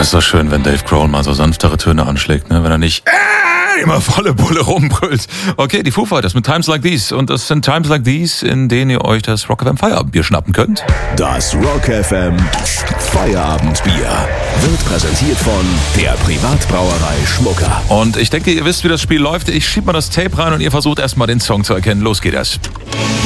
ist doch schön, wenn Dave Grohl mal so sanftere Töne anschlägt, ne? Wenn er nicht immer volle Bulle rumbrüllt. Okay, die Foo Fighters mit Times Like These. Und das sind Times Like These, in denen ihr euch das Rock FM Feierabendbier schnappen könnt. Das Rock FM Feierabendbier wird präsentiert von der Privatbrauerei Schmucker. Und ich denke, ihr wisst, wie das Spiel läuft. Ich schieb mal das Tape rein und ihr versucht erstmal den Song zu erkennen. Los geht das.